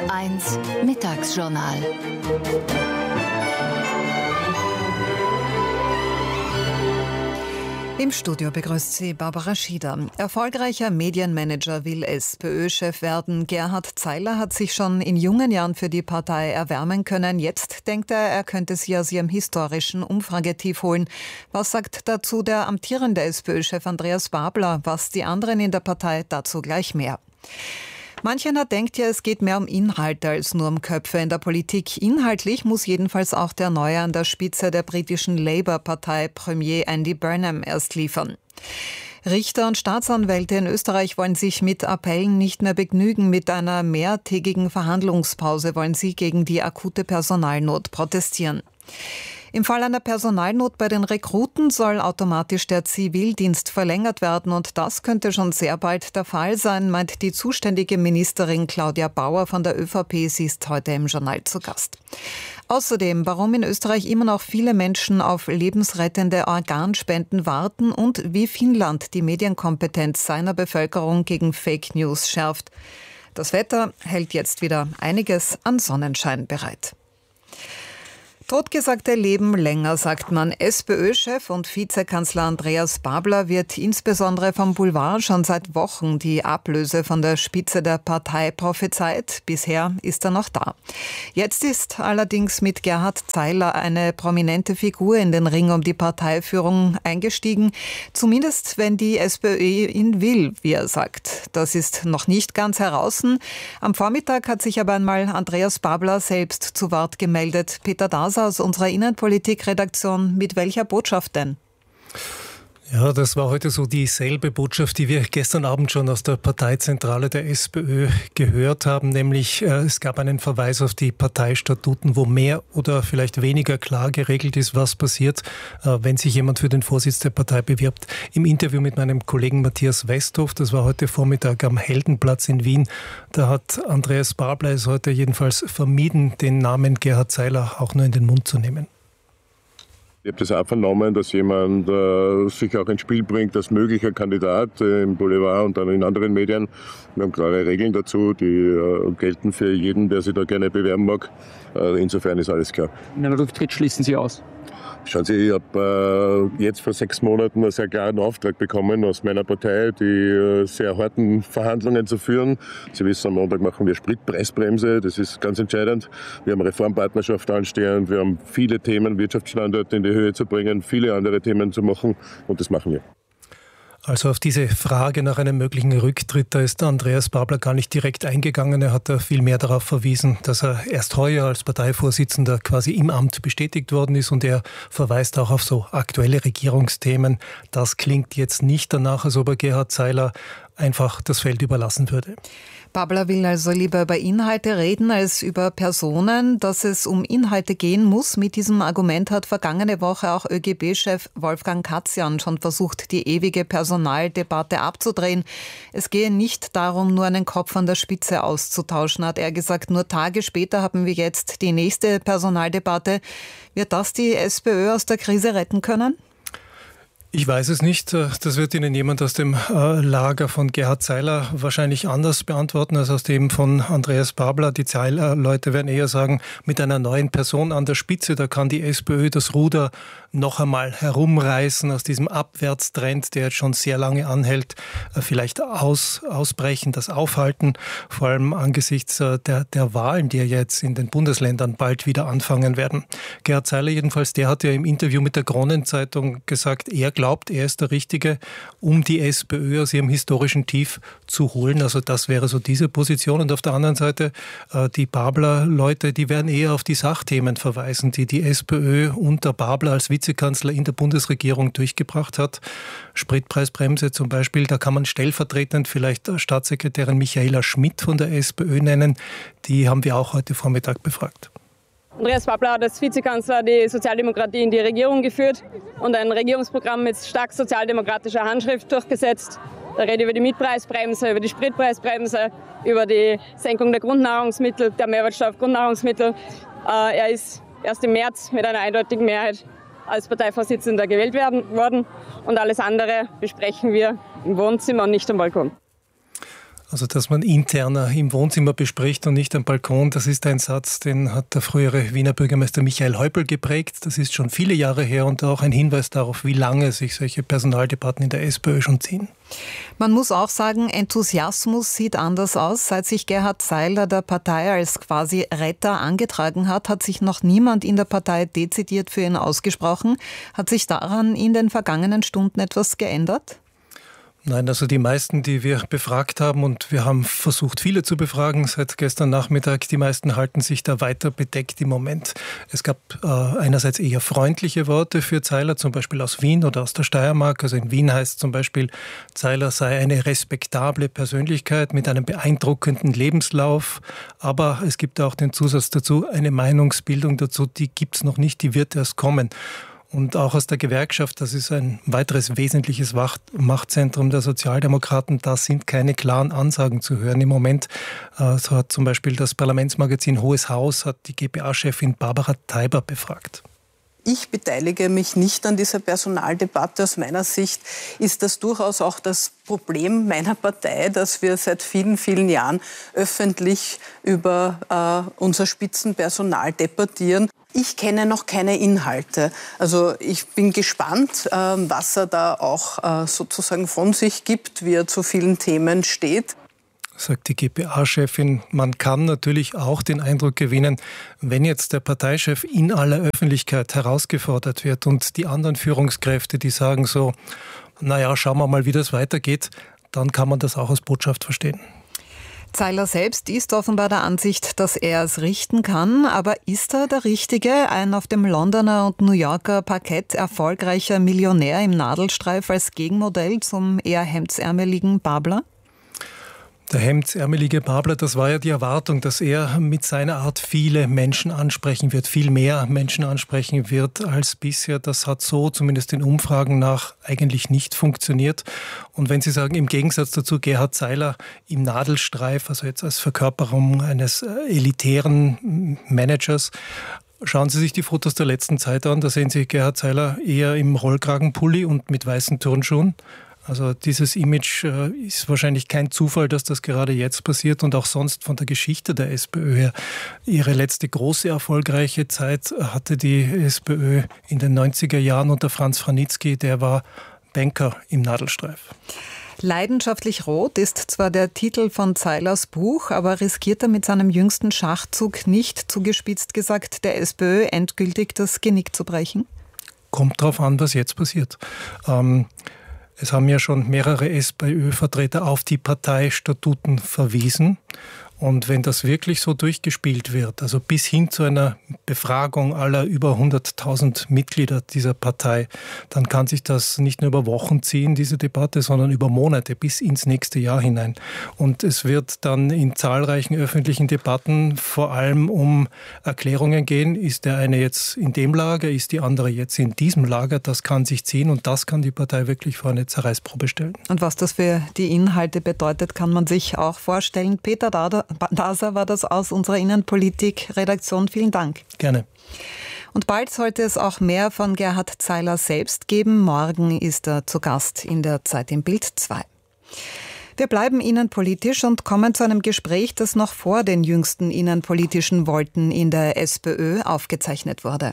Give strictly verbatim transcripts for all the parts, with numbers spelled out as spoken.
eins Mittagsjournal. Im Studio begrüßt sie Barbara Schieder. Erfolgreicher Medienmanager will SPÖ-Chef werden. Gerhard Zeiler hat sich schon in jungen Jahren für die Partei erwärmen können. Jetzt denkt er, er könnte sie aus ihrem historischen Umfragetief holen. Was sagt dazu der amtierende SPÖ-Chef Andreas Babler? Was die anderen in der Partei? Dazu gleich mehr. Manch einer denkt ja, es geht mehr um Inhalte als nur um Köpfe in der Politik. Inhaltlich muss jedenfalls auch der Neue an der Spitze der britischen Labour-Partei, Premier Andy Burnham, erst liefern. Richter und Staatsanwälte in Österreich wollen sich mit Appellen nicht mehr begnügen. Mit einer mehrtägigen Verhandlungspause wollen sie gegen die akute Personalnot protestieren. Im Fall einer Personalnot bei den Rekruten soll automatisch der Zivildienst verlängert werden und das könnte schon sehr bald der Fall sein, meint die zuständige Ministerin Claudia Bauer von der ÖVP. Sie ist heute im Journal zu Gast. Außerdem, warum in Österreich immer noch viele Menschen auf lebensrettende Organspenden warten und wie Finnland die Medienkompetenz seiner Bevölkerung gegen Fake News schärft. Das Wetter hält jetzt wieder einiges an Sonnenschein bereit. Totgesagte leben länger, sagt man. SPÖ-Chef und Vizekanzler Andreas Babler wird insbesondere vom Boulevard schon seit Wochen die Ablöse von der Spitze der Partei prophezeit. Bisher ist er noch da. Jetzt ist allerdings mit Gerhard Zeiler eine prominente Figur in den Ring um die Parteiführung eingestiegen. Zumindest wenn die SPÖ ihn will, wie er sagt. Das ist noch nicht ganz heraus. Am Vormittag hat sich aber einmal Andreas Babler selbst zu Wort gemeldet. Peter Daser aus unserer Innenpolitik-Redaktion. Mit welcher Botschaft denn? Ja, das war heute so dieselbe Botschaft, die wir gestern Abend schon aus der Parteizentrale der SPÖ gehört haben, nämlich äh, es gab einen Verweis auf die Parteistatuten, wo mehr oder vielleicht weniger klar geregelt ist, was passiert, äh, wenn sich jemand für den Vorsitz der Partei bewirbt. Im Interview mit meinem Kollegen Matthias Westhoff, das war heute Vormittag am Heldenplatz in Wien, da hat Andreas Babler es heute jedenfalls vermieden, den Namen Gerhard Zeiler auch nur in den Mund zu nehmen. Ich habe das auch vernommen, dass jemand äh, sich auch ins Spiel bringt als möglicher Kandidat äh, im Boulevard und dann in anderen Medien. Wir haben klare Regeln dazu, die äh, gelten für jeden, der sich da gerne bewerben mag. Äh, insofern ist alles klar. In einem Rücktritt schließen Sie aus? Schauen Sie, ich habe äh, jetzt vor sechs Monaten einen sehr klaren Auftrag bekommen aus meiner Partei, die äh, sehr harten Verhandlungen zu führen. Sie wissen, am Montag machen wir Spritpreisbremse, das ist ganz entscheidend. Wir haben Reformpartnerschaft anstehend, wir haben viele Themen, Wirtschaftsstandorte in die Höhe zu bringen, viele andere Themen zu machen und das machen wir. Also auf diese Frage nach einem möglichen Rücktritt, da ist Andreas Babler gar nicht direkt eingegangen. Er hat da viel mehr darauf verwiesen, dass er erst heuer als Parteivorsitzender quasi im Amt bestätigt worden ist und er verweist auch auf so aktuelle Regierungsthemen. Das klingt jetzt nicht danach, als ob er Gerhard Zeiler einfach das Feld überlassen würde. Babler will also lieber über Inhalte reden als über Personen. Dass es um Inhalte gehen muss, mit diesem Argument hat vergangene Woche auch ÖGB-Chef Wolfgang Katzian schon versucht, die ewige Personaldebatte abzudrehen. Es gehe nicht darum, nur einen Kopf an der Spitze auszutauschen, hat er gesagt. Nur Tage später haben wir jetzt die nächste Personaldebatte. Wird das die SPÖ aus der Krise retten können? Ich weiß es nicht. Das wird Ihnen jemand aus dem Lager von Gerhard Zeiler wahrscheinlich anders beantworten als aus dem von Andreas Babler. Die Zeiler-Leute werden eher sagen, mit einer neuen Person an der Spitze, da kann die SPÖ das Ruder noch einmal herumreißen, aus diesem Abwärtstrend, der jetzt schon sehr lange anhält, vielleicht aus, ausbrechen, das aufhalten, vor allem angesichts der, der Wahlen, die ja jetzt in den Bundesländern bald wieder anfangen werden. Gerhard Zeiler jedenfalls, der hat ja im Interview mit der Kronenzeitung gesagt, er glaubt, er ist der Richtige, um die SPÖ aus ihrem historischen Tief zu holen. Also das wäre so diese Position. Und auf der anderen Seite, äh, die Babler-Leute, die werden eher auf die Sachthemen verweisen, die die SPÖ unter Babler als Vizekanzler in der Bundesregierung durchgebracht hat. Spritpreisbremse zum Beispiel, da kann man stellvertretend vielleicht Staatssekretärin Michaela Schmidt von der SPÖ nennen. Die haben wir auch heute Vormittag befragt. Andreas Babler hat als Vizekanzler die Sozialdemokratie in die Regierung geführt und ein Regierungsprogramm mit stark sozialdemokratischer Handschrift durchgesetzt. Da rede ich über die Mietpreisbremse, über die Spritpreisbremse, über die Senkung der Grundnahrungsmittel, der Mehrwertsteuer auf Grundnahrungsmittel. Er ist erst im März mit einer eindeutigen Mehrheit als Parteivorsitzender gewählt worden und alles andere besprechen wir im Wohnzimmer und nicht am Balkon. Also, dass man interner im Wohnzimmer bespricht und nicht am Balkon, das ist ein Satz, den hat der frühere Wiener Bürgermeister Michael Häupl geprägt. Das ist schon viele Jahre her und auch ein Hinweis darauf, wie lange sich solche Personaldebatten in der SPÖ schon ziehen. Man muss auch sagen, Enthusiasmus sieht anders aus. Seit sich Gerhard Zeiler der Partei als quasi Retter angetragen hat, hat sich noch niemand in der Partei dezidiert für ihn ausgesprochen. Hat sich daran in den vergangenen Stunden etwas geändert? Nein, also die meisten, die wir befragt haben, und wir haben versucht, viele zu befragen seit gestern Nachmittag, die meisten halten sich da weiter bedeckt im Moment. Es gab äh, einerseits eher freundliche Worte für Zeiler, zum Beispiel aus Wien oder aus der Steiermark. Also in Wien heißt zum Beispiel, Zeiler sei eine respektable Persönlichkeit mit einem beeindruckenden Lebenslauf. Aber es gibt auch den Zusatz dazu, eine Meinungsbildung dazu, die gibt es noch nicht, die wird erst kommen. Und auch aus der Gewerkschaft, das ist ein weiteres wesentliches Machtzentrum der Sozialdemokraten, da sind keine klaren Ansagen zu hören im Moment. So hat zum Beispiel das Parlamentsmagazin Hohes Haus, hat die G B A-Chefin Barbara Teiber befragt. Ich beteilige mich nicht an dieser Personaldebatte. Aus meiner Sicht ist das durchaus auch das Problem meiner Partei, dass wir seit vielen, vielen Jahren öffentlich über äh, unser Spitzenpersonal debattieren. Ich kenne noch keine Inhalte. Also ich bin gespannt, äh, was er da auch äh, sozusagen von sich gibt, wie er zu vielen Themen steht. Sagt die G B A-Chefin, man kann natürlich auch den Eindruck gewinnen, wenn jetzt der Parteichef in aller Öffentlichkeit herausgefordert wird und die anderen Führungskräfte, die sagen so, naja, schauen wir mal, wie das weitergeht, dann kann man das auch als Botschaft verstehen. Zeiler selbst ist offenbar der Ansicht, dass er es richten kann. Aber ist er der Richtige, ein auf dem Londoner und New Yorker Parkett erfolgreicher Millionär im Nadelstreif als Gegenmodell zum eher hemdsärmeligen Babler? Der hemdsärmelige Babler, das war ja die Erwartung, dass er mit seiner Art viele Menschen ansprechen wird, viel mehr Menschen ansprechen wird als bisher. Das hat so zumindest den Umfragen nach eigentlich nicht funktioniert. Und wenn Sie sagen, im Gegensatz dazu Gerhard Zeiler im Nadelstreif, also jetzt als Verkörperung eines elitären Managers, schauen Sie sich die Fotos der letzten Zeit an. Da sehen Sie Gerhard Zeiler eher im Rollkragenpulli und mit weißen Turnschuhen. Also dieses Image äh, ist wahrscheinlich kein Zufall, dass das gerade jetzt passiert und auch sonst von der Geschichte der SPÖ her. Ihre letzte große erfolgreiche Zeit hatte die SPÖ in den neunziger Jahren unter Franz Franitzky, der war Banker im Nadelstreif. Leidenschaftlich rot ist zwar der Titel von Zeilers Buch, aber riskiert er mit seinem jüngsten Schachzug nicht, zugespitzt gesagt, der SPÖ endgültig das Genick zu brechen? Kommt drauf an, was jetzt passiert. Ähm, Es haben ja schon mehrere SPÖ-Vertreter auf die Parteistatuten verwiesen. Und wenn das wirklich so durchgespielt wird, also bis hin zu einer Befragung aller über hunderttausend Mitglieder dieser Partei, dann kann sich das nicht nur über Wochen ziehen, diese Debatte, sondern über Monate bis ins nächste Jahr hinein. Und es wird dann in zahlreichen öffentlichen Debatten vor allem um Erklärungen gehen. Ist der eine jetzt in dem Lager, ist die andere jetzt in diesem Lager? Das kann sich ziehen und das kann die Partei wirklich vor eine Zerreißprobe stellen. Und was das für die Inhalte bedeutet, kann man sich auch vorstellen. Peter Dader Daser war das aus unserer Innenpolitik-Redaktion. Vielen Dank. Gerne. Und bald sollte es auch mehr von Gerhard Zeiler selbst geben. Morgen ist er zu Gast in der Zeit im Bild zwei. Wir bleiben innenpolitisch und kommen zu einem Gespräch, das noch vor den jüngsten innenpolitischen Wolten in der SPÖ aufgezeichnet wurde.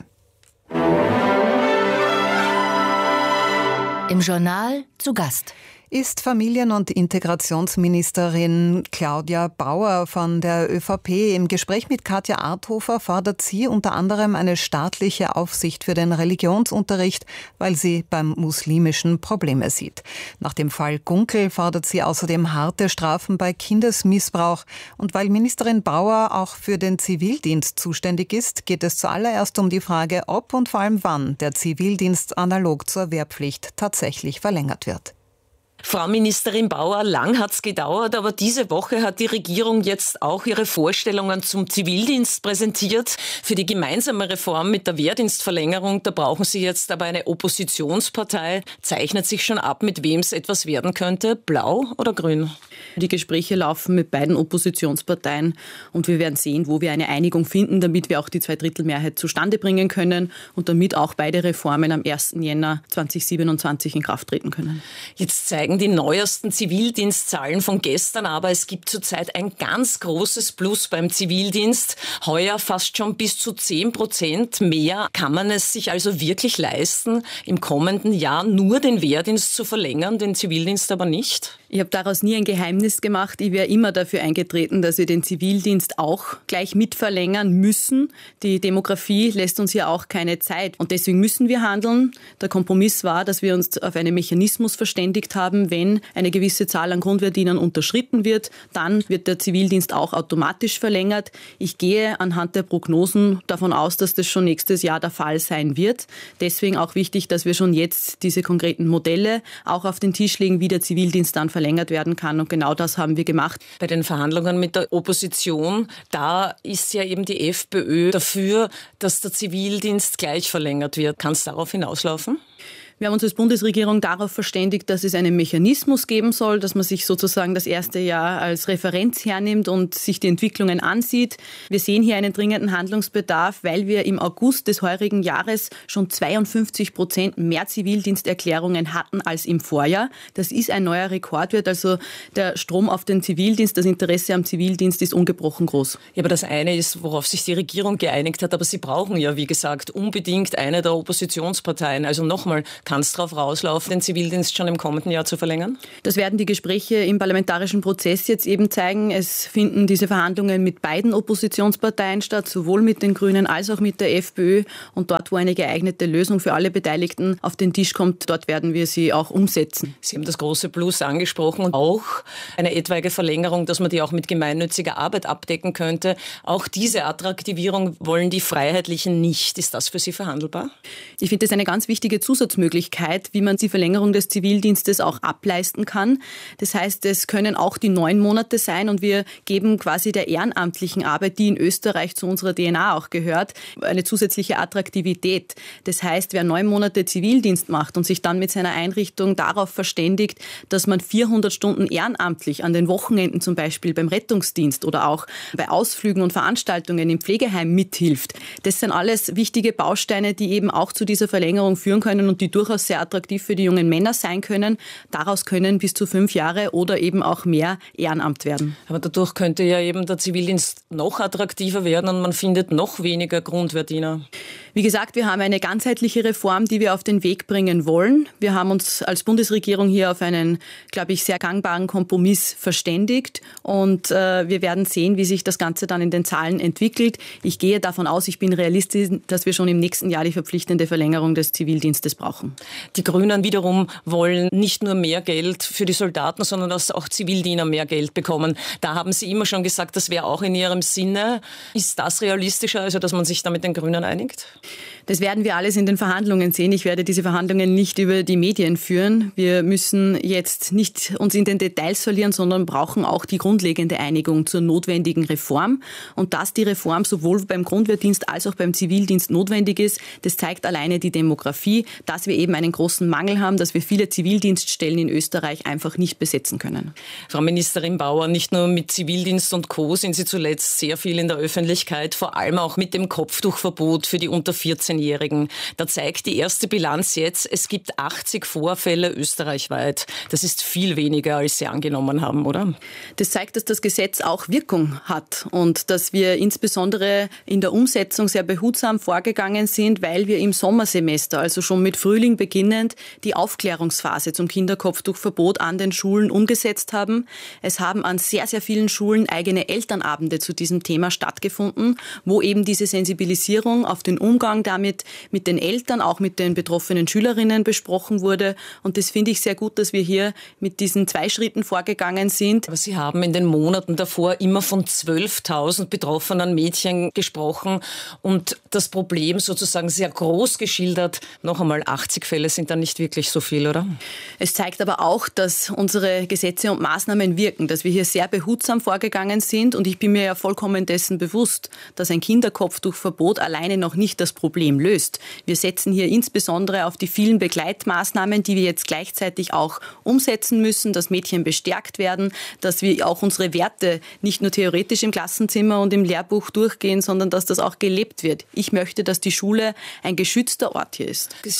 Im Journal zu Gast ist Familien- und Integrationsministerin Claudia Bauer von der ÖVP. Im Gespräch mit Katja Arthofer fordert sie unter anderem eine staatliche Aufsicht für den Religionsunterricht, weil sie beim Muslimischen Probleme sieht. Nach dem Fall Gunkel fordert sie außerdem harte Strafen bei Kindesmissbrauch. Und weil Ministerin Bauer auch für den Zivildienst zuständig ist, geht es zuallererst um die Frage, ob und vor allem wann der Zivildienst analog zur Wehrpflicht tatsächlich verlängert wird. Frau Ministerin Bauer, lang hat's gedauert, aber diese Woche hat die Regierung jetzt auch ihre Vorstellungen zum Zivildienst präsentiert. Für die gemeinsame Reform mit der Wehrdienstverlängerung, da brauchen Sie jetzt aber eine Oppositionspartei. Zeichnet sich schon ab, mit wem es etwas werden könnte? Blau oder grün? Die Gespräche laufen mit beiden Oppositionsparteien und wir werden sehen, wo wir eine Einigung finden, damit wir auch die Zweidrittelmehrheit zustande bringen können und damit auch beide Reformen am ersten Jänner zweitausendsiebenundzwanzig in Kraft treten können. Jetzt zeigt zeigen die neuesten Zivildienstzahlen von gestern, aber es gibt zurzeit ein ganz großes Plus beim Zivildienst. Heuer fast schon bis zu zehn Prozent mehr. Kann man es sich also wirklich leisten, im kommenden Jahr nur den Wehrdienst zu verlängern, den Zivildienst aber nicht? Ich habe daraus nie ein Geheimnis gemacht. Ich wäre immer dafür eingetreten, dass wir den Zivildienst auch gleich mit verlängern müssen. Die Demografie lässt uns ja auch keine Zeit. Und deswegen müssen wir handeln. Der Kompromiss war, dass wir uns auf einen Mechanismus verständigt haben. Wenn eine gewisse Zahl an Grundwehrdienern unterschritten wird, dann wird der Zivildienst auch automatisch verlängert. Ich gehe anhand der Prognosen davon aus, dass das schon nächstes Jahr der Fall sein wird. Deswegen auch wichtig, dass wir schon jetzt diese konkreten Modelle auch auf den Tisch legen, wie der Zivildienst dann verlängert werden kann. Und genau das haben wir gemacht. Bei den Verhandlungen mit der Opposition, da ist ja eben die FPÖ dafür, dass der Zivildienst gleich verlängert wird. Kann es darauf hinauslaufen? Wir haben uns als Bundesregierung darauf verständigt, dass es einen Mechanismus geben soll, dass man sich sozusagen das erste Jahr als Referenz hernimmt und sich die Entwicklungen ansieht. Wir sehen hier einen dringenden Handlungsbedarf, weil wir im August des heurigen Jahres schon zweiundfünfzig Prozent mehr Zivildiensterklärungen hatten als im Vorjahr. Das ist ein neuer Rekordwert. Also der Strom auf den Zivildienst, das Interesse am Zivildienst ist ungebrochen groß. Ja, aber das eine ist, worauf sich die Regierung geeinigt hat, aber sie brauchen ja, wie gesagt, unbedingt eine der Oppositionsparteien. Also nochmal, kann es darauf rauslaufen, den Zivildienst schon im kommenden Jahr zu verlängern? Das werden die Gespräche im parlamentarischen Prozess jetzt eben zeigen. Es finden diese Verhandlungen mit beiden Oppositionsparteien statt, sowohl mit den Grünen als auch mit der FPÖ. Und dort, wo eine geeignete Lösung für alle Beteiligten auf den Tisch kommt, dort werden wir sie auch umsetzen. Sie haben das große Plus angesprochen und auch eine etwaige Verlängerung, dass man die auch mit gemeinnütziger Arbeit abdecken könnte. Auch diese Attraktivierung wollen die Freiheitlichen nicht. Ist das für Sie verhandelbar? Ich finde das eine ganz wichtige Zusatzmöglichkeit, wie man die Verlängerung des Zivildienstes auch ableisten kann. Das heißt, es können auch die neun Monate sein und wir geben quasi der ehrenamtlichen Arbeit, die in Österreich zu unserer D N A auch gehört, eine zusätzliche Attraktivität. Das heißt, wer neun Monate Zivildienst macht und sich dann mit seiner Einrichtung darauf verständigt, dass man vierhundert Stunden ehrenamtlich an den Wochenenden zum Beispiel beim Rettungsdienst oder auch bei Ausflügen und Veranstaltungen im Pflegeheim mithilft. Das sind alles wichtige Bausteine, die eben auch zu dieser Verlängerung führen können und die durchaus sehr attraktiv für die jungen Männer sein können. Daraus können bis zu fünf Jahre oder eben auch mehr Ehrenamt werden. Aber dadurch könnte ja eben der Zivildienst noch attraktiver werden und man findet noch weniger Grundwehrdiener. Wie gesagt, wir haben eine ganzheitliche Reform, die wir auf den Weg bringen wollen. Wir haben uns als Bundesregierung hier auf einen, glaube ich, sehr gangbaren Kompromiss verständigt und äh, wir werden sehen, wie sich das Ganze dann in den Zahlen entwickelt. Ich gehe davon aus, ich bin realistisch, dass wir schon im nächsten Jahr die verpflichtende Verlängerung des Zivildienstes brauchen. Die Grünen wiederum wollen nicht nur mehr Geld für die Soldaten, sondern dass auch Zivildiener mehr Geld bekommen. Da haben Sie immer schon gesagt, das wäre auch in Ihrem Sinne. Ist das realistischer, also dass man sich da mit den Grünen einigt? Das werden wir alles in den Verhandlungen sehen. Ich werde diese Verhandlungen nicht über die Medien führen. Wir müssen jetzt nicht uns in den Details verlieren, sondern brauchen auch die grundlegende Einigung zur notwendigen Reform. Und dass die Reform sowohl beim Grundwehrdienst als auch beim Zivildienst notwendig ist, das zeigt alleine die Demografie, dass wir eben einen großen Mangel haben, dass wir viele Zivildienststellen in Österreich einfach nicht besetzen können. Frau Ministerin Bauer, nicht nur mit Zivildienst und Co. sind Sie zuletzt sehr viel in der Öffentlichkeit, vor allem auch mit dem Kopftuchverbot für die unter vierzehnjährigen. Da zeigt die erste Bilanz jetzt, es gibt achtzig Vorfälle österreichweit. Das ist viel weniger, als Sie angenommen haben, oder? Das zeigt, dass das Gesetz auch Wirkung hat und dass wir insbesondere in der Umsetzung sehr behutsam vorgegangen sind, weil wir im Sommersemester, also schon mit Frühling beginnend, die Aufklärungsphase zum Kinderkopftuchverbot an den Schulen umgesetzt haben. Es haben an sehr, sehr vielen Schulen eigene Elternabende zu diesem Thema stattgefunden, wo eben diese Sensibilisierung auf den Umgang damit mit den Eltern, auch mit den betroffenen Schülerinnen besprochen wurde. Und das finde ich sehr gut, dass wir hier mit diesen zwei Schritten vorgegangen sind. Aber Sie haben in den Monaten davor immer von zwölftausend betroffenen Mädchen gesprochen und das Problem sozusagen sehr groß geschildert. Noch einmal, achtzig Fälle sind dann nicht wirklich so viel, oder? Es zeigt aber auch, dass unsere Gesetze und Maßnahmen wirken, dass wir hier sehr behutsam vorgegangen sind. Und ich bin mir ja vollkommen dessen bewusst, dass ein Kinderkopftuchverbot alleine noch nicht das Problem löst. Wir setzen hier insbesondere auf die vielen Begleitmaßnahmen, die wir jetzt gleichzeitig auch umsetzen müssen, dass Mädchen bestärkt werden, dass wir auch unsere Werte nicht nur theoretisch im Klassenzimmer und im Lehrbuch durchgehen, sondern dass das auch gelebt wird. Ich möchte, dass die Schule ein geschützter Ort hier ist. Sie kritisieren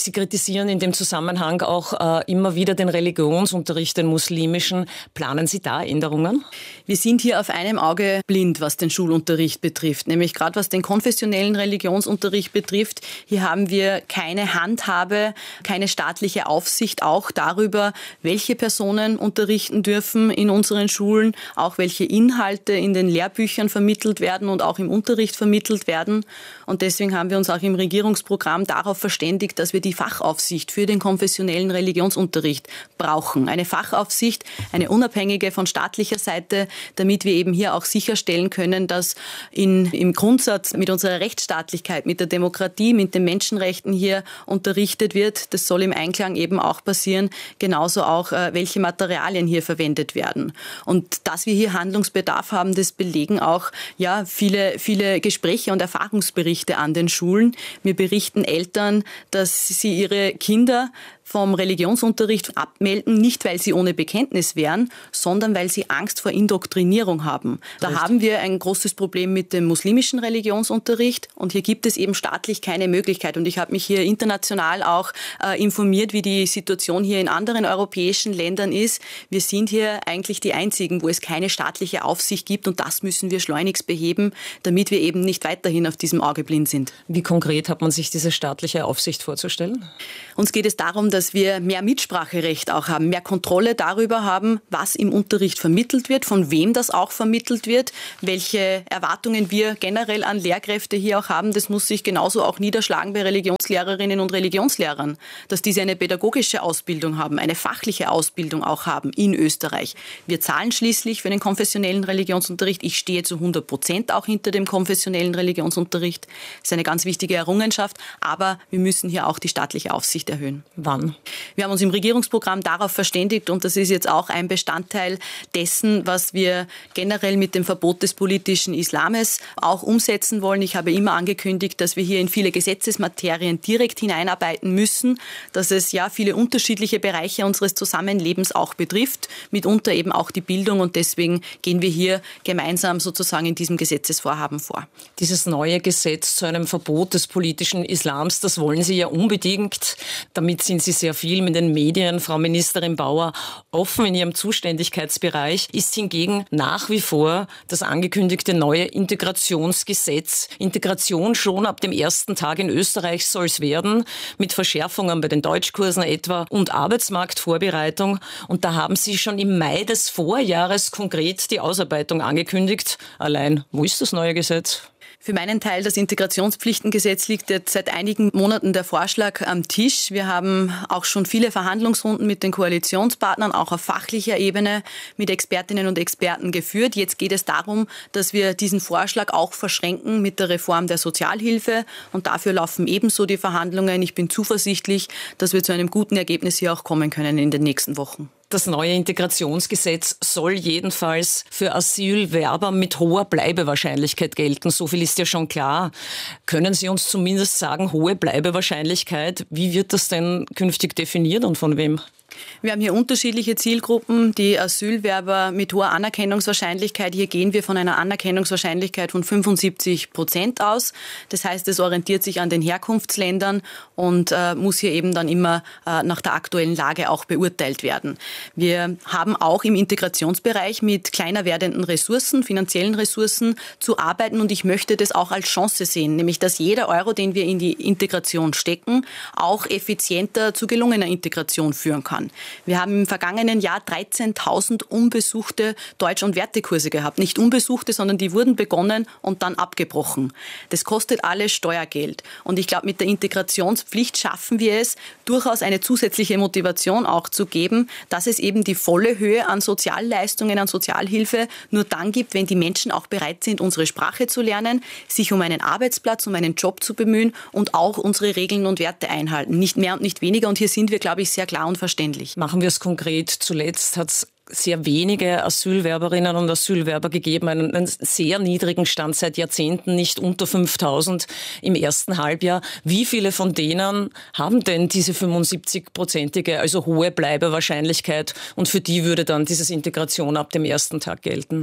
kritisieren in dem Zusammenhang auch äh, immer wieder den Religionsunterricht, den muslimischen. Planen Sie da Änderungen? Wir sind hier auf einem Auge blind, was den Schulunterricht betrifft, nämlich gerade was den konfessionellen Religionsunterricht betrifft. Hier haben wir keine Handhabe, keine staatliche Aufsicht auch darüber, welche Personen unterrichten dürfen in unseren Schulen, auch welche Inhalte in den Lehrbüchern vermittelt werden und auch im Unterricht vermittelt werden. Und deswegen haben wir uns auch im Regierungsprogramm darauf verständigt, dass wir die Fachaufsicht für den konfessionellen Religionsunterricht brauchen. Eine Fachaufsicht, eine unabhängige von staatlicher Seite, damit wir eben hier auch sicherstellen können, dass in, im Grundsatz mit unserer Rechtsstaatlichkeit, mit der Demokratie, mit den Menschenrechten hier unterrichtet wird. Das soll im Einklang eben auch passieren, genauso auch, äh, welche Materialien hier verwendet werden. Und dass wir hier Handlungsbedarf haben, das belegen auch ja, viele, viele Gespräche und Erfahrungsberichte an den Schulen. Mir berichten Eltern, dass sie ihre Kinder vom Religionsunterricht abmelden, nicht weil sie ohne Bekenntnis wären, sondern weil sie Angst vor Indoktrinierung haben. Da Echt? haben wir ein großes Problem mit dem muslimischen Religionsunterricht und hier gibt es eben staatlich keine Möglichkeit. Und ich habe mich hier international auch äh, informiert, wie die Situation hier in anderen europäischen Ländern ist. Wir sind hier eigentlich die Einzigen, wo es keine staatliche Aufsicht gibt und das müssen wir schleunigst beheben, damit wir eben nicht weiterhin auf diesem Auge blind sind. Wie konkret hat man sich diese staatliche Aufsicht vorzustellen? Uns geht es darum, dass wir mehr Mitspracherecht auch haben, mehr Kontrolle darüber haben, was im Unterricht vermittelt wird, von wem das auch vermittelt wird, welche Erwartungen wir generell an Lehrkräfte hier auch haben. Das muss sich genauso auch niederschlagen bei Religionslehrerinnen und Religionslehrern, dass diese eine pädagogische Ausbildung haben, eine fachliche Ausbildung auch haben in Österreich. Wir zahlen schließlich für den konfessionellen Religionsunterricht. Ich stehe zu hundert Prozent auch hinter dem konfessionellen Religionsunterricht. Das ist eine ganz wichtige Errungenschaft, aber wir müssen hier auch die staatliche Aufsicht erhöhen. Wann? Wir haben uns im Regierungsprogramm darauf verständigt und das ist jetzt auch ein Bestandteil dessen, was wir generell mit dem Verbot des politischen Islames auch umsetzen wollen. Ich habe immer angekündigt, dass wir hier in viele Gesetzesmaterien direkt hineinarbeiten müssen, dass es ja viele unterschiedliche Bereiche unseres Zusammenlebens auch betrifft, mitunter eben auch die Bildung und deswegen gehen wir hier gemeinsam sozusagen in diesem Gesetzesvorhaben vor. Dieses neue Gesetz zu einem Verbot des politischen Islams, das wollen Sie ja unbedingt. Damit sind Sie sehr viel mit den Medien, Frau Ministerin Bauer, offen in Ihrem Zuständigkeitsbereich. Ist hingegen nach wie vor das angekündigte neue Integrationsgesetz. Integration schon ab dem ersten Tag in Österreich soll es werden, mit Verschärfungen bei den Deutschkursen etwa und Arbeitsmarktvorbereitung. Und da haben Sie schon im Mai des Vorjahres konkret die Ausarbeitung angekündigt. Allein, wo ist das neue Gesetz? Für meinen Teil, das Integrationspflichtengesetz, liegt jetzt seit einigen Monaten der Vorschlag am Tisch. Wir haben auch schon viele Verhandlungsrunden mit den Koalitionspartnern, auch auf fachlicher Ebene, mit Expertinnen und Experten geführt. Jetzt geht es darum, dass wir diesen Vorschlag auch verschränken mit der Reform der Sozialhilfe. Und dafür laufen ebenso die Verhandlungen. Ich bin zuversichtlich, dass wir zu einem guten Ergebnis hier auch kommen können in den nächsten Wochen. Das neue Integrationsgesetz soll jedenfalls für Asylwerber mit hoher Bleibewahrscheinlichkeit gelten. So viel ist ja schon klar. Können Sie uns zumindest sagen, hohe Bleibewahrscheinlichkeit, wie wird das denn künftig definiert und von wem? Wir haben hier unterschiedliche Zielgruppen, die Asylwerber mit hoher Anerkennungswahrscheinlichkeit. Hier gehen wir von einer Anerkennungswahrscheinlichkeit von fünfundsiebzig Prozent aus. Das heißt, es orientiert sich an den Herkunftsländern und äh, muss hier eben dann immer äh, nach der aktuellen Lage auch beurteilt werden. Wir haben auch im Integrationsbereich mit kleiner werdenden Ressourcen, finanziellen Ressourcen zu arbeiten und ich möchte das auch als Chance sehen, nämlich dass jeder Euro, den wir in die Integration stecken, auch effizienter zu gelungener Integration führen kann. Wir haben im vergangenen Jahr dreizehntausend unbesuchte Deutsch- und Wertekurse gehabt. Nicht unbesuchte, sondern die wurden begonnen und dann abgebrochen. Das kostet alles Steuergeld. Und ich glaube, mit der Integrationspflicht schaffen wir es, durchaus eine zusätzliche Motivation auch zu geben, dass es eben die volle Höhe an Sozialleistungen, an Sozialhilfe nur dann gibt, wenn die Menschen auch bereit sind, unsere Sprache zu lernen, sich um einen Arbeitsplatz, um einen Job zu bemühen und auch unsere Regeln und Werte einhalten. Nicht mehr und nicht weniger. Und hier sind wir, glaube ich, sehr klar und verständlich. Machen wir es konkret. Zuletzt hat es sehr wenige Asylwerberinnen und Asylwerber gegeben, einen, einen sehr niedrigen Stand seit Jahrzehnten, nicht unter fünftausend im ersten Halbjahr. Wie viele von denen haben denn diese fünfundsiebzig-prozentige, also hohe Bleibewahrscheinlichkeit und für die würde dann dieses Integration ab dem ersten Tag gelten?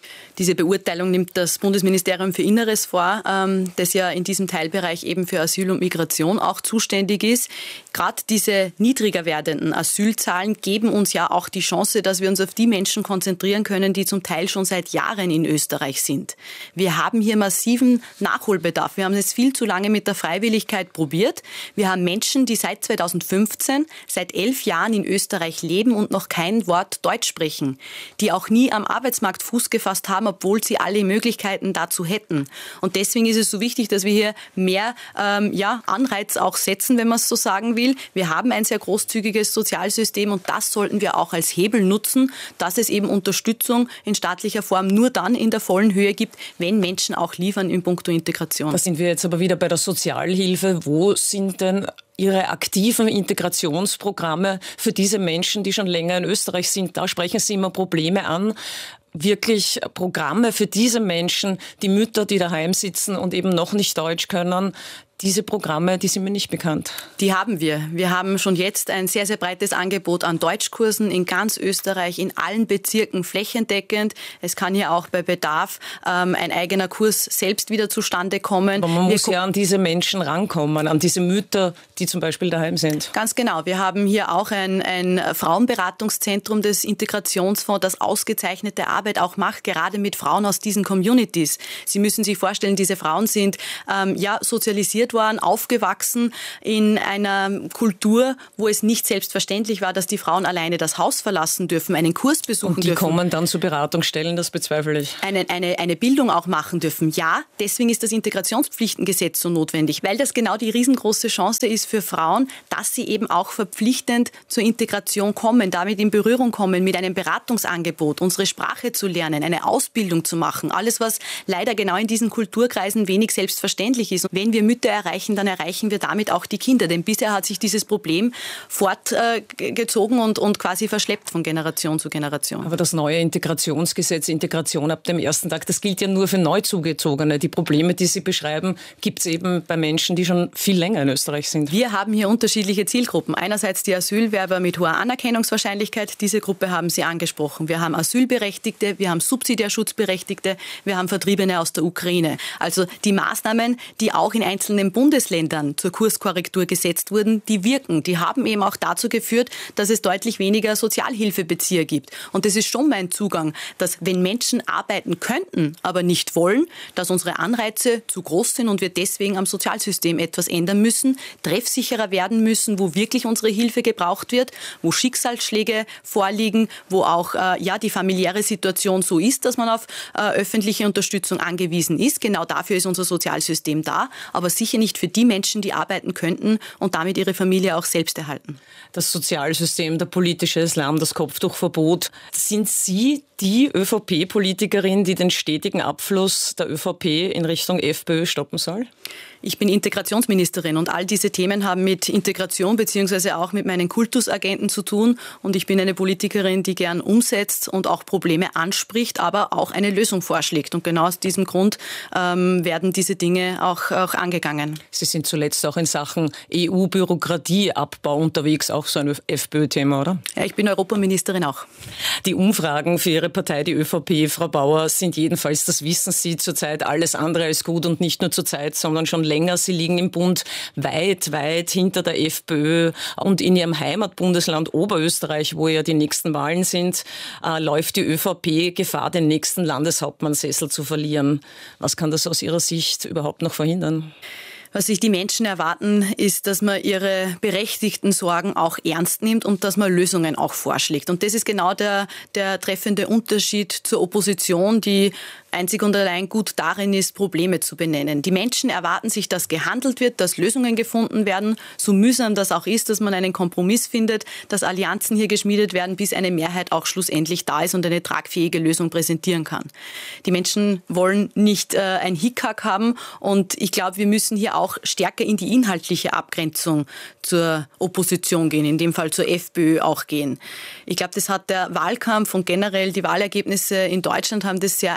Diese Beurteilung nimmt das Bundesministerium für Inneres vor, ähm, das ja in diesem Teilbereich eben für Asyl und Migration auch zuständig ist. Gerade diese niedriger werdenden Asylzahlen geben uns ja auch die Chance, dass wir uns auf die Menschen konzentrieren können, die zum Teil schon seit Jahren in Österreich sind. Wir haben hier massiven Nachholbedarf. Wir haben es viel zu lange mit der Freiwilligkeit probiert. Wir haben Menschen, die seit zweitausendfünfzehn, seit elf Jahren in Österreich leben und noch kein Wort Deutsch sprechen, die auch nie am Arbeitsmarkt Fuß gefasst haben, obwohl sie alle Möglichkeiten dazu hätten. Und deswegen ist es so wichtig, dass wir hier mehr ähm, ja, Anreiz auch setzen, wenn man es so sagen will. Wir haben ein sehr großzügiges Sozialsystem und das sollten wir auch als Hebel nutzen, dass es eben Unterstützung in staatlicher Form nur dann in der vollen Höhe gibt, wenn Menschen auch liefern in puncto Integration. Da sind wir jetzt aber wieder bei der Sozialhilfe. Wo sind denn Ihre aktiven Integrationsprogramme für diese Menschen, die schon länger in Österreich sind? Da sprechen Sie immer Probleme an. Wirklich Programme für diese Menschen, die Mütter, die daheim sitzen und eben noch nicht Deutsch können. Diese Programme, die sind mir nicht bekannt. Die haben wir. Wir haben schon jetzt ein sehr, sehr breites Angebot an Deutschkursen in ganz Österreich, in allen Bezirken flächendeckend. Es kann hier auch bei Bedarf ähm, ein eigener Kurs selbst wieder zustande kommen. Aber man wir muss ja an diese Menschen rankommen, an diese Mütter, die zum Beispiel daheim sind. Ganz genau. Wir haben hier auch ein, ein Frauenberatungszentrum des Integrationsfonds, das ausgezeichnete Arbeit auch macht, gerade mit Frauen aus diesen Communities. Sie müssen sich vorstellen, diese Frauen sind ähm, ja sozialisiert waren, aufgewachsen in einer Kultur, wo es nicht selbstverständlich war, dass die Frauen alleine das Haus verlassen dürfen, einen Kurs besuchen und die dürfen. kommen dann zu Beratungsstellen, das bezweifle ich. Eine, eine, eine Bildung auch machen dürfen. Ja, deswegen ist das Integrationspflichtengesetz so notwendig, weil das genau die riesengroße Chance ist für Frauen, dass sie eben auch verpflichtend zur Integration kommen, damit in Berührung kommen mit einem Beratungsangebot, unsere Sprache zu lernen, eine Ausbildung zu machen. Alles, was leider genau in diesen Kulturkreisen wenig selbstverständlich ist. Und wenn wir Mütter erreichen, dann erreichen wir damit auch die Kinder. Denn bisher hat sich dieses Problem fortgezogen und, und quasi verschleppt von Generation zu Generation. Aber das neue Integrationsgesetz, Integration ab dem ersten Tag, das gilt ja nur für Neuzugezogene. Die Probleme, die Sie beschreiben, gibt es eben bei Menschen, die schon viel länger in Österreich sind. Wir haben hier unterschiedliche Zielgruppen. Einerseits die Asylwerber mit hoher Anerkennungswahrscheinlichkeit. Diese Gruppe haben Sie angesprochen. Wir haben Asylberechtigte, wir haben Subsidiarschutzberechtigte, wir haben Vertriebene aus der Ukraine. Also die Maßnahmen, die auch in einzelnen Bundesländern zur Kurskorrektur gesetzt wurden, die wirken. Die haben eben auch dazu geführt, dass es deutlich weniger Sozialhilfebezieher gibt. Und das ist schon mein Zugang, dass wenn Menschen arbeiten könnten, aber nicht wollen, dass unsere Anreize zu groß sind und wir deswegen am Sozialsystem etwas ändern müssen, treffsicherer werden müssen, wo wirklich unsere Hilfe gebraucht wird, wo Schicksalsschläge vorliegen, wo auch äh, ja, die familiäre Situation so ist, dass man auf äh, öffentliche Unterstützung angewiesen ist. Genau dafür ist unser Sozialsystem da, aber sicher nicht für die Menschen, die arbeiten könnten und damit ihre Familie auch selbst erhalten. Das Sozialsystem, der politische Islam, das Kopftuchverbot. Sind Sie die ÖVP-Politikerin, die den stetigen Abfluss der ÖVP in Richtung FPÖ stoppen soll? Ich bin Integrationsministerin und all diese Themen haben mit Integration bzw. auch mit meinen Kultusagenten zu tun. Und ich bin eine Politikerin, die gern umsetzt und auch Probleme anspricht, aber auch eine Lösung vorschlägt. Und genau aus diesem Grund ähm, werden diese Dinge auch, auch angegangen. Sie sind zuletzt auch in Sachen E U-Bürokratieabbau unterwegs, auch so ein FPÖ-Thema, oder? Ja, ich bin Europaministerin auch. Die Umfragen für Ihre Partei, die ÖVP, Frau Bauer, sind jedenfalls, das wissen Sie, zurzeit alles andere als gut und nicht nur zurzeit, sondern schon länger. Sie liegen im Bund weit, weit hinter der FPÖ und in Ihrem Heimatbundesland Oberösterreich, wo ja die nächsten Wahlen sind, äh, läuft die ÖVP Gefahr, den nächsten Landeshauptmannsessel zu verlieren. Was kann das aus Ihrer Sicht überhaupt noch verhindern? Was sich die Menschen erwarten, ist, dass man ihre berechtigten Sorgen auch ernst nimmt und dass man Lösungen auch vorschlägt. Und das ist genau der, der treffende Unterschied zur Opposition, die einzig und allein gut darin ist, Probleme zu benennen. Die Menschen erwarten sich, dass gehandelt wird, dass Lösungen gefunden werden, so mühsam das auch ist, dass man einen Kompromiss findet, dass Allianzen hier geschmiedet werden, bis eine Mehrheit auch schlussendlich da ist und eine tragfähige Lösung präsentieren kann. Die Menschen wollen nicht äh, ein Hickhack haben und ich glaube, wir müssen hier auch stärker in die inhaltliche Abgrenzung zur Opposition gehen, in dem Fall zur FPÖ auch gehen. Ich glaube, das hat der Wahlkampf und generell die Wahlergebnisse in Deutschland haben das sehr eindeutig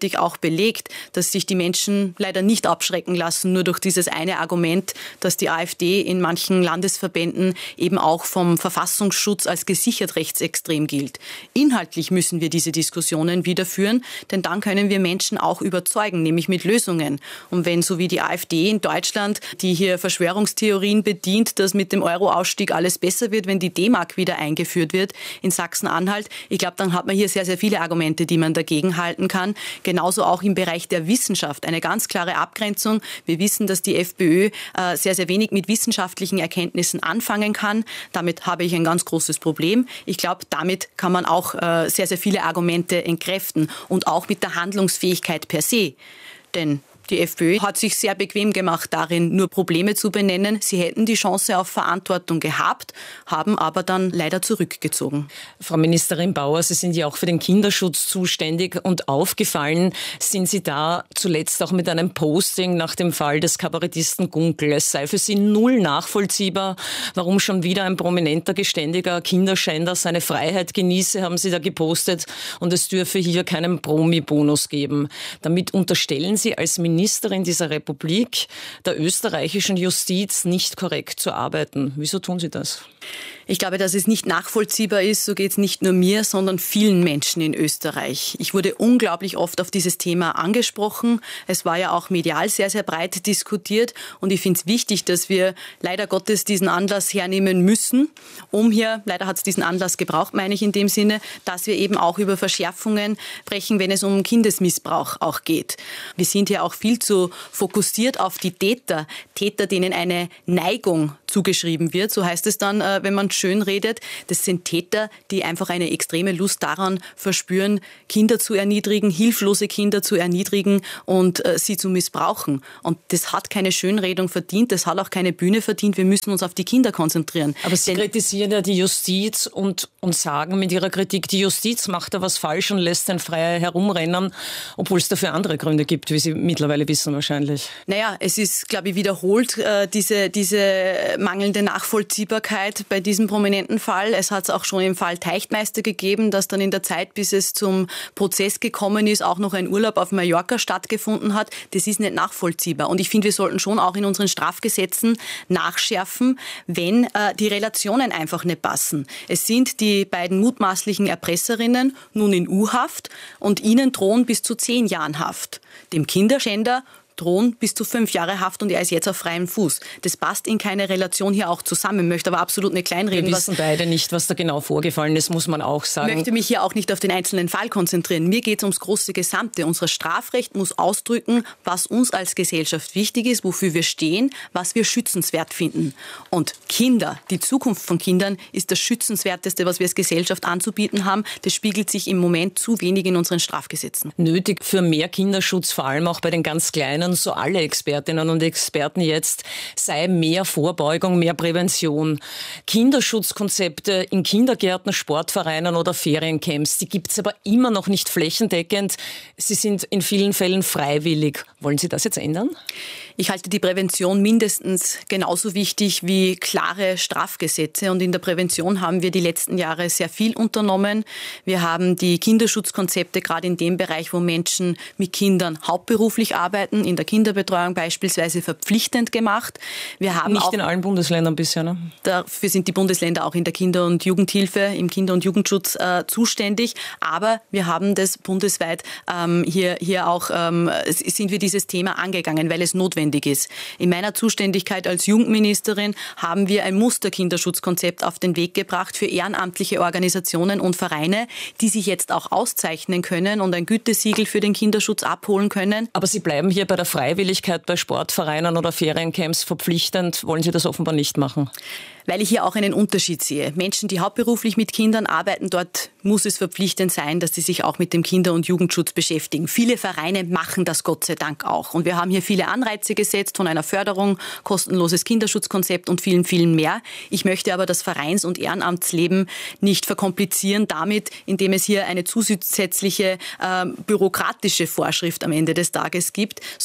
eindeutig auch belegt, dass sich die Menschen leider nicht abschrecken lassen, nur durch dieses eine Argument, dass die AfD in manchen Landesverbänden eben auch vom Verfassungsschutz als gesichert rechtsextrem gilt. Inhaltlich müssen wir diese Diskussionen wieder führen, denn dann können wir Menschen auch überzeugen, nämlich mit Lösungen. Und wenn so wie die AfD in Deutschland, die hier Verschwörungstheorien bedient, dass mit dem Euro-Ausstieg alles besser wird, wenn die D-Mark wieder eingeführt wird in Sachsen-Anhalt, ich glaube, dann hat man hier sehr, sehr viele Argumente, die man dagegen halten kann. Genauso auch im Bereich der Wissenschaft. Eine ganz klare Abgrenzung. Wir wissen, dass die FPÖ äh, sehr, sehr wenig mit wissenschaftlichen Erkenntnissen anfangen kann. Damit habe ich ein ganz großes Problem. Ich glaube, damit kann man auch äh, sehr, sehr viele Argumente entkräften und auch mit der Handlungsfähigkeit per se. Denn die FPÖ hat sich sehr bequem gemacht darin, nur Probleme zu benennen. Sie hätten die Chance auf Verantwortung gehabt, haben aber dann leider zurückgezogen. Frau Ministerin Bauer, Sie sind ja auch für den Kinderschutz zuständig und aufgefallen sind Sie da zuletzt auch mit einem Posting nach dem Fall des Kabarettisten Gunkel. Es sei für Sie null nachvollziehbar, warum schon wieder ein prominenter, geständiger Kinderschänder seine Freiheit genieße, haben Sie da gepostet, und es dürfe hier keinen Promi-Bonus geben. Damit unterstellen Sie als Ministerin Ministerin dieser Republik der österreichischen Justiz nicht korrekt zu arbeiten. Wieso tun Sie das? Ich glaube, dass es nicht nachvollziehbar ist, so geht es nicht nur mir, sondern vielen Menschen in Österreich. Ich wurde unglaublich oft auf dieses Thema angesprochen. Es war ja auch medial sehr, sehr breit diskutiert. Und ich finde es wichtig, dass wir leider Gottes diesen Anlass hernehmen müssen, um hier, leider hat es diesen Anlass gebraucht, meine ich in dem Sinne, dass wir eben auch über Verschärfungen sprechen, wenn es um Kindesmissbrauch auch geht. Wir sind ja auch viel zu fokussiert auf die Täter, Täter, denen eine Neigung zugeschrieben wird, so heißt es dann, wenn man schön redet. Das sind Täter, die einfach eine extreme Lust daran verspüren, Kinder zu erniedrigen, hilflose Kinder zu erniedrigen und äh, sie zu missbrauchen. Und das hat keine Schönredung verdient, das hat auch keine Bühne verdient. Wir müssen uns auf die Kinder konzentrieren. Aber Sie Denn kritisieren ja die Justiz und, und sagen mit Ihrer Kritik, die Justiz macht da was falsch und lässt den frei herumrennen, obwohl es dafür andere Gründe gibt, wie Sie mittlerweile wissen wahrscheinlich. Naja, es ist, glaube ich, wiederholt äh, diese, diese mangelnde Nachvollziehbarkeit bei diesem prominenten Fall. Es hat es auch schon im Fall Teichtmeister gegeben, dass dann in der Zeit, bis es zum Prozess gekommen ist, auch noch ein Urlaub auf Mallorca stattgefunden hat. Das ist nicht nachvollziehbar. Und ich finde, wir sollten schon auch in unseren Strafgesetzen nachschärfen, wenn äh, die Relationen einfach nicht passen. Es sind die beiden mutmaßlichen Erpresserinnen nun in U-Haft und ihnen drohen bis zu zehn Jahren Haft. Dem Kinderschänder drohen bis zu fünf Jahre Haft und er ist jetzt auf freiem Fuß. Das passt in keine Relation hier auch zusammen. Möchte aber absolut nicht kleinreden. Wir wissen beide nicht, was da genau vorgefallen ist, muss man auch sagen. Ich möchte mich hier auch nicht auf den einzelnen Fall konzentrieren. Mir geht es ums große Gesamte. Unser Strafrecht muss ausdrücken, was uns als Gesellschaft wichtig ist, wofür wir stehen, was wir schützenswert finden. Und Kinder, die Zukunft von Kindern, ist das Schützenswerteste, was wir als Gesellschaft anzubieten haben. Das spiegelt sich im Moment zu wenig in unseren Strafgesetzen. Nötig für mehr Kinderschutz, vor allem auch bei den ganz Kleinen, so alle Expertinnen und Experten jetzt, sei mehr Vorbeugung, mehr Prävention. Kinderschutzkonzepte in Kindergärten, Sportvereinen oder Feriencamps, die gibt es aber immer noch nicht flächendeckend. Sie sind in vielen Fällen freiwillig. Wollen Sie das jetzt ändern? Ich halte die Prävention mindestens genauso wichtig wie klare Strafgesetze. Und in der Prävention haben wir die letzten Jahre sehr viel unternommen. Wir haben die Kinderschutzkonzepte gerade in dem Bereich, wo Menschen mit Kindern hauptberuflich arbeiten, in der Kinderbetreuung beispielsweise verpflichtend gemacht. Wir haben Nicht auch, in allen Bundesländern bisher, ne? Dafür sind die Bundesländer auch in der Kinder- und Jugendhilfe, im Kinder- und Jugendschutz äh, zuständig. Aber wir haben das bundesweit ähm, hier, hier auch, ähm, sind wir dieses Thema angegangen, weil es notwendig ist. In meiner Zuständigkeit als Jugendministerin haben wir ein Musterkinderschutzkonzept auf den Weg gebracht für ehrenamtliche Organisationen und Vereine, die sich jetzt auch auszeichnen können und ein Gütesiegel für den Kinderschutz abholen können. Aber Sie bleiben hier bei der Freiwilligkeit bei Sportvereinen oder Feriencamps verpflichtend. Wollen Sie das offenbar nicht machen? Weil ich hier auch einen Unterschied sehe. Menschen, die hauptberuflich mit Kindern arbeiten, dort muss es verpflichtend sein, dass sie sich auch mit dem Kinder- und Jugendschutz beschäftigen. Viele Vereine machen das Gott sei Dank auch. Und wir haben hier viele Anreize gesetzt von einer Förderung, kostenloses Kinderschutzkonzept und vielen, vielen mehr. Ich möchte aber das Vereins- und Ehrenamtsleben nicht verkomplizieren damit, indem es hier eine zusätzliche äh, bürokratische Vorschrift am Ende des Tages gibt, sondern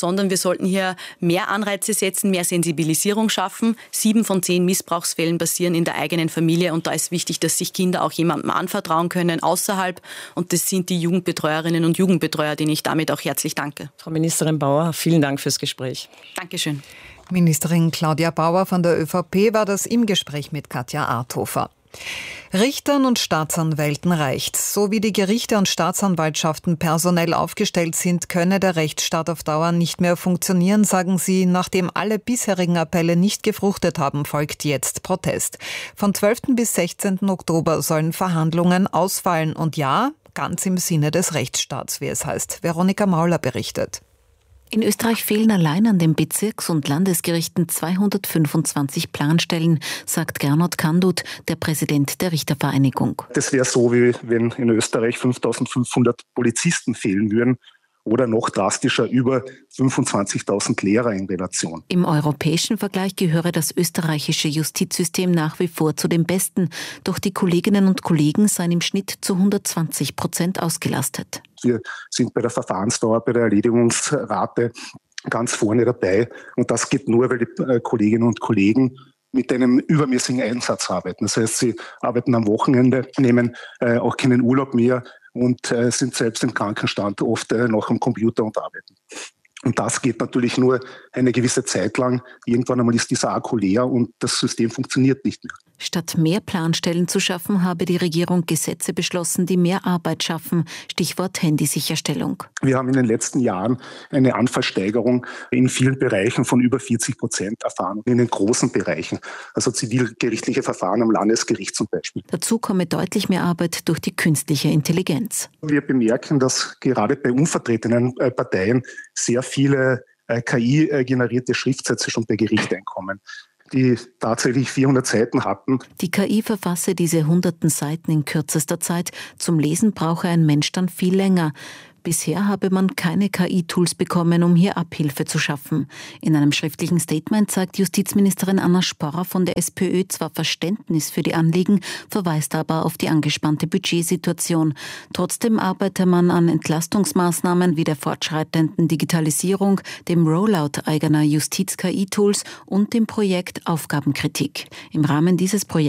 sondern wir sollten hier mehr Anreize setzen, mehr Sensibilisierung schaffen. Sieben von zehn Missbrauchsfällen passieren in der eigenen Familie und da ist wichtig, dass sich Kinder auch jemandem anvertrauen können außerhalb und das sind die Jugendbetreuerinnen und Jugendbetreuer, denen ich damit auch herzlich danke. Frau Ministerin Bauer, vielen Dank fürs Gespräch. Dankeschön. Ministerin Claudia Bauer von der ÖVP war das im Gespräch mit Katja Arthofer. Richtern und Staatsanwälten reicht's. So wie die Gerichte und Staatsanwaltschaften personell aufgestellt sind, könne der Rechtsstaat auf Dauer nicht mehr funktionieren, sagen sie. Nachdem alle bisherigen Appelle nicht gefruchtet haben, folgt jetzt Protest. Von zwölften bis sechzehnten Oktober sollen Verhandlungen ausfallen. Und ja, ganz im Sinne des Rechtsstaats, wie es heißt. Veronika Mauler berichtet. In Österreich fehlen allein an den Bezirks- und Landesgerichten zweihundertfünfundzwanzig Planstellen, sagt Gernot Kandut, der Präsident der Richtervereinigung. Das wäre so, wie wenn in Österreich fünftausendfünfhundert Polizisten fehlen würden. Oder noch drastischer über fünfundzwanzigtausend Lehrer in Relation. Im europäischen Vergleich gehöre das österreichische Justizsystem nach wie vor zu den besten. Doch die Kolleginnen und Kollegen seien im Schnitt zu hundertzwanzig Prozent ausgelastet. Wir sind bei der Verfahrensdauer, bei der Erledigungsrate ganz vorne dabei. Und das geht nur, weil die Kolleginnen und Kollegen mit einem übermäßigen Einsatz arbeiten. Das heißt, sie arbeiten am Wochenende, nehmen äh, auch keinen Urlaub mehr und äh, sind selbst im Krankenstand oft äh, noch am Computer und arbeiten. Und das geht natürlich nur eine gewisse Zeit lang. Irgendwann einmal ist dieser Akku leer und das System funktioniert nicht mehr. Statt mehr Planstellen zu schaffen, habe die Regierung Gesetze beschlossen, die mehr Arbeit schaffen. Stichwort Handysicherstellung. Wir haben in den letzten Jahren eine Anfallssteigerung in vielen Bereichen von über vierzig Prozent erfahren. In den großen Bereichen, also zivilgerichtliche Verfahren am Landesgericht zum Beispiel. Dazu komme deutlich mehr Arbeit durch die künstliche Intelligenz. Wir bemerken, dass gerade bei unvertretenen Parteien sehr viele K I-generierte Schriftsätze schon bei Gericht einkommen, die tatsächlich vierhundert Seiten hatten. Die K I verfasse diese hunderten Seiten in kürzester Zeit. Zum Lesen brauche ein Mensch dann viel länger. Bisher habe man keine K I-Tools bekommen, um hier Abhilfe zu schaffen. In einem schriftlichen Statement zeigt Justizministerin Anna Sporrer von der SPÖ zwar Verständnis für die Anliegen, verweist aber auf die angespannte Budgetsituation. Trotzdem arbeite man an Entlastungsmaßnahmen wie der fortschreitenden Digitalisierung, dem Rollout eigener Justiz-K I-Tools und dem Projekt Aufgabenkritik. Im Rahmen dieses Projekts